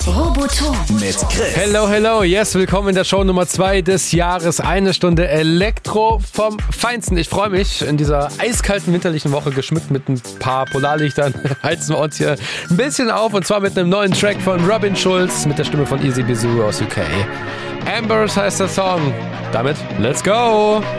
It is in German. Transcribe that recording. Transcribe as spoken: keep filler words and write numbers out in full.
Roboton mit Chris. Hello, hello, yes, willkommen in der Show Nummer zwei des Jahres. Eine Stunde Elektro vom Feinsten. Ich freue mich, in dieser eiskalten winterlichen Woche geschmückt mit ein paar Polarlichtern heizen wir uns hier ein bisschen auf, und zwar mit einem neuen Track von Robin Schulz mit der Stimme von Easy Bizarro aus U K. Ambers heißt der Song. Damit, let's go!